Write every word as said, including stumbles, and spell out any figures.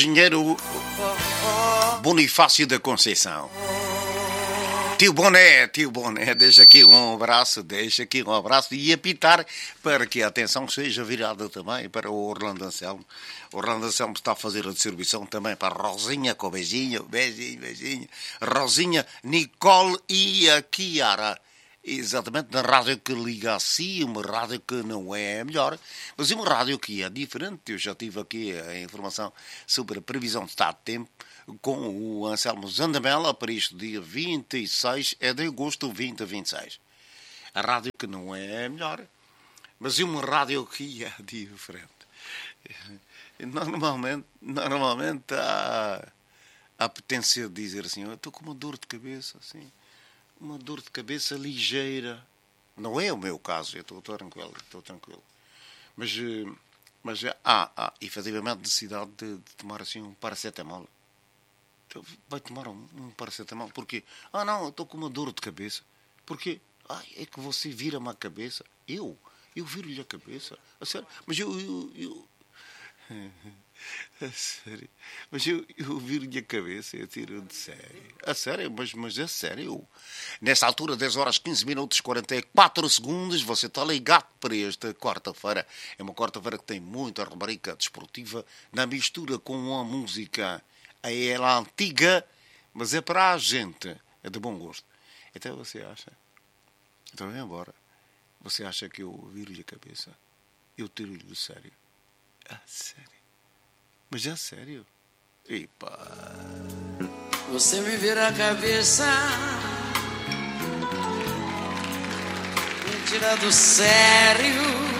engenheiro Bonifácio da Conceição. Tio Boné, tio Boné, deixa aqui um abraço, deixa aqui um abraço e apitar para que a atenção seja virada também para o Orlando Anselmo. O Orlando Anselmo está a fazer a distribuição também para a Rosinha, com beijinho, beijinho, beijinho. Rosinha, Nicole e a Kiara. Exatamente, na rádio que liga a si, uma rádio que não é a melhor, mas uma rádio que é diferente. Eu já tive aqui a informação sobre a previsão de estado de tempo com o Anselmo Zandamela para este dia vinte e seis de agosto de vinte a vinte e seis. A rádio que não é a melhor, mas uma rádio que é diferente. Normalmente, normalmente há a potência de dizer assim, eu estou com uma dor de cabeça, assim, uma dor de cabeça ligeira. Não é o meu caso, eu estou tranquilo, estou tranquilo. Mas, mas há, há efetivamente necessidade de, de tomar assim um paracetamol. Então, vai tomar um, um paracetamol. Porquê? Ah, não, eu estou com uma dor de cabeça. Porquê? Ah, é que você vira-me a cabeça. Eu? Eu viro-lhe a cabeça? A sério? Mas eu... eu, eu... A sério? Mas eu, eu viro-lhe a cabeça, eu tiro de sério. A sério? Mas, mas é sério? Nesta altura, dez horas, quinze minutos, quarenta e quatro segundos, você está ligado para esta quarta-feira. É uma quarta-feira que tem muita rubrica desportiva na mistura com a música. É ela antiga, mas é para a gente. É de bom gosto. Então você acha? Então vem embora. Você acha que eu viro-lhe a cabeça? Eu tiro-lhe de sério. Ah, sério? Mas é sério? Epa! Você me vira a cabeça, me tira do sério.